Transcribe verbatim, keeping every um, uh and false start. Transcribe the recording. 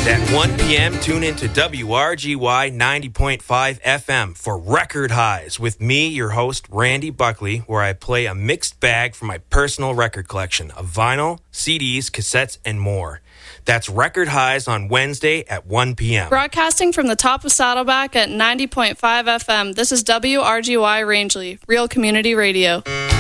At one p.m., tune in to W R G Y ninety point five F M for Record Highs with me, your host, Randy Buckley, where I play a mixed bag from my personal record collection of vinyl, C Ds, cassettes, and more. That's Record Highs on Wednesday at one p.m. Broadcasting from the top of Saddleback at ninety point five F M, this is W R G Y Rangeley, Real Community Radio.